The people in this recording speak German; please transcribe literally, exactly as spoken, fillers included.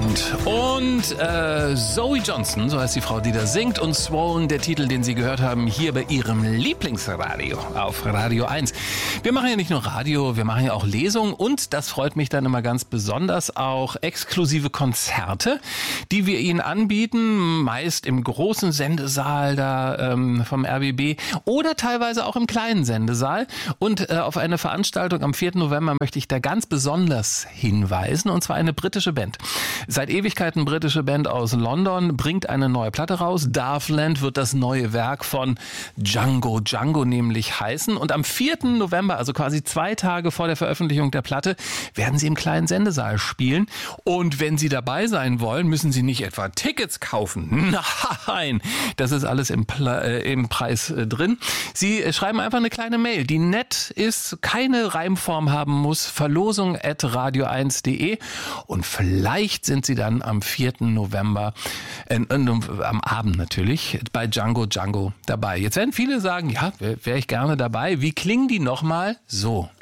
Abend. Und äh, Zoe Johnston, so heißt die Frau, die da singt, und Swollen, der Titel, den Sie gehört haben, hier bei Ihrem Lieblingsradio auf Radio eins. Wir machen ja nicht nur Radio, wir machen ja auch Lesungen und, das freut mich dann immer ganz besonders, auch exklusive Konzerte, die wir Ihnen anbieten, meist im großen Sendesaal da ähm, vom R B B oder teilweise auch im kleinen Sendesaal. Und äh, auf eine Veranstaltung am vierten November möchte ich da ganz besonders hinweisen, und zwar eine britische Band. Seit Ewigkeiten britische Band aus London, bringt eine neue Platte raus. Darfland wird das neue Werk von Django Django nämlich heißen. Und am vierten November, also quasi zwei Tage vor der Veröffentlichung der Platte, werden sie im kleinen Sendesaal spielen. Und wenn Sie dabei sein wollen, müssen Sie nicht etwa Tickets kaufen. Nein, das ist alles im, Pla- äh, im Preis äh, drin. Sie äh, schreiben einfach eine kleine Mail, die nett ist, keine Reimform haben muss, verlosung at radio eins punkt de, und vielleicht sind Sie dann am vierten November, äh, äh, am Abend natürlich, bei Django Django dabei. Jetzt werden viele sagen, ja, wäre wär ich gerne dabei. Wie klingen die nochmal? So.